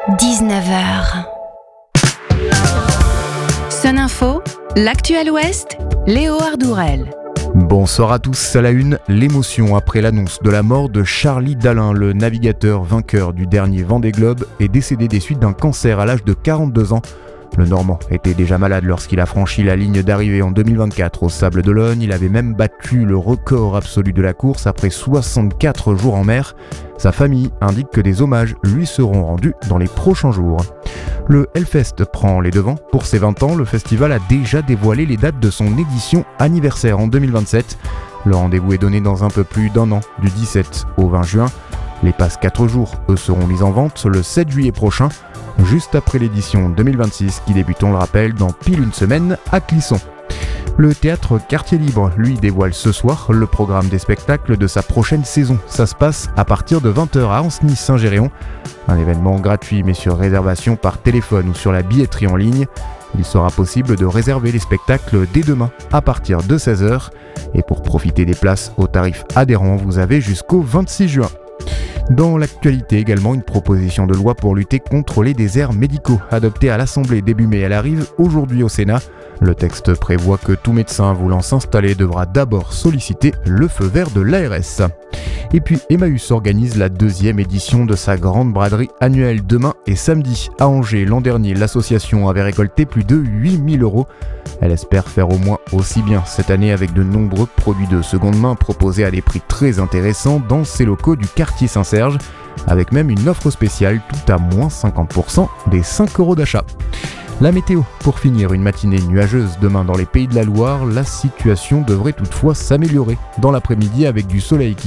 19h. Sun Info, l'actuel Ouest, Léo Ardourel. Bonsoir à tous. À la une, l'émotion après l'annonce de la mort de Charlie Dalin, le navigateur vainqueur du dernier Vendée Globe, est décédé des suites d'un cancer à l'âge de 42 ans. Le Normand était déjà malade lorsqu'il a franchi la ligne d'arrivée en 2024 au Sables d'Olonne. Il avait même battu le record absolu de la course après 64 jours en mer. Sa famille indique que des hommages lui seront rendus dans les prochains jours. Le Hellfest prend les devants. Pour ses 20 ans, le festival a déjà dévoilé les dates de son édition anniversaire en 2027. Le rendez-vous est donné dans un peu plus d'un an, du 17 au 20 juin. Les passes 4 jours, eux, seront mises en vente le 7 juillet prochain, juste après l'édition 2026 qui débute, on le rappelle, dans pile une semaine à Clisson. Le théâtre Quartier Libre, lui, dévoile ce soir le programme des spectacles de sa prochaine saison. Ça se passe à partir de 20h à Ancenis-Saint-Géréon. Un événement gratuit mais sur réservation par téléphone ou sur la billetterie en ligne. Il sera possible de réserver les spectacles dès demain à partir de 16h. Et pour profiter des places au tarif adhérent, vous avez jusqu'au 26 juin. Dans l'actualité également, une proposition de loi pour lutter contre les déserts médicaux, adoptée à l'Assemblée début mai. Elle arrive aujourd'hui au Sénat. Le texte prévoit que tout médecin voulant s'installer devra d'abord solliciter le feu vert de l'ARS. Et puis Emmaüs organise la 2e édition de sa grande braderie annuelle demain et samedi. À Angers, l'an dernier, l'association avait récolté plus de 8 000 €. Elle espère faire au moins aussi bien cette année avec de nombreux produits de seconde main proposés à des prix très intéressants dans ses locaux du quartier Saint-Serge, avec même une offre spéciale tout à moins 50% des 5 € d'achat. La météo, pour finir, une matinée nuageuse demain dans les Pays de la Loire. La situation devrait toutefois s'améliorer dans l'après-midi avec du soleil qui